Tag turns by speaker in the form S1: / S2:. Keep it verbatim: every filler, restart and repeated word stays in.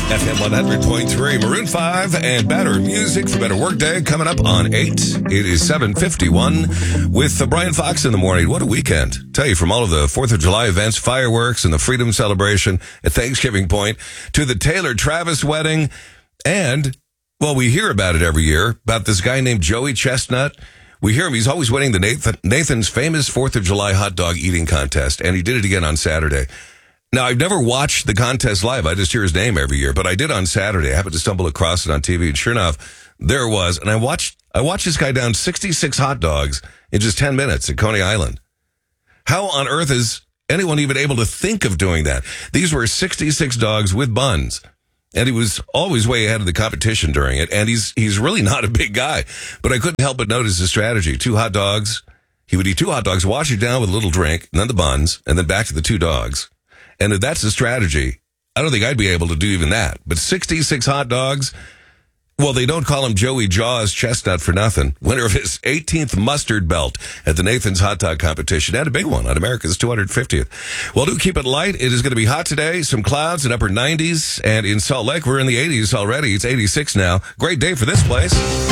S1: F M one hundred point three, Maroon five and Better Music for Better Workday coming up on eight. It is seven fifty-one with uh, Brian Fox in the morning. What a weekend. Tell you, from all of the fourth of July events, fireworks, and the Freedom Celebration at Thanksgiving Point to the Taylor Travis wedding. And, well, we hear about it every year, about this guy named Joey Chestnut. We hear him. He's always winning the Nathan, Nathan's famous fourth of July hot dog eating contest, and he did it again on Saturday. Now, I've never watched the contest live. I just hear his name every year, but I did on Saturday. I happened to stumble across it on T V, and sure enough, there it was. And I watched I watched this guy down sixty-six hot dogs in just ten minutes at Coney Island. How on earth is anyone even able to think of doing that? These were sixty-six dogs with buns, and he was always way ahead of the competition during it, and he's he's really not a big guy. But I couldn't help but notice the strategy. Two hot dogs. He would eat two hot dogs, wash it down with a little drink, and then the buns, and then back to the two dogs. And if that's the strategy, I don't think I'd be able to do even that. But sixty-six hot dogs, well, they don't call him Joey Jaws Chestnut for nothing. Winner of his eighteenth mustard belt at the Nathan's Hot Dog Competition. And a big one on America's two hundred fiftieth. Well, do keep it light. It is going to be hot today. Some clouds in upper nineties. And in Salt Lake, we're in the eighties already. It's eighty-six now. Great day for this place.